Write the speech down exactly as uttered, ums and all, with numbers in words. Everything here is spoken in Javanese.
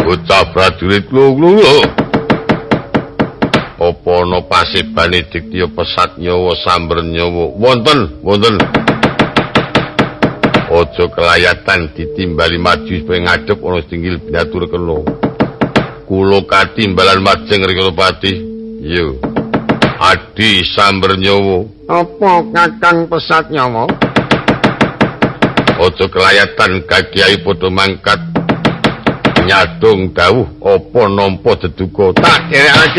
Bocah prajurit lho. Apa ana pasibane diktya pesat nyawa samber nyawa? Wonten, wonten. Aja kelayatan ditimbali maju supaya ngadhep ana tinggil binatur kena. Kula katimbalan majeng Rekotopati. Yo. Adi samber nyawa. Apa Kakang pesat nyawa? Aja kelayatan Kakiai padha mangkat nyadong dawuh apa nampa deduka Tak derekake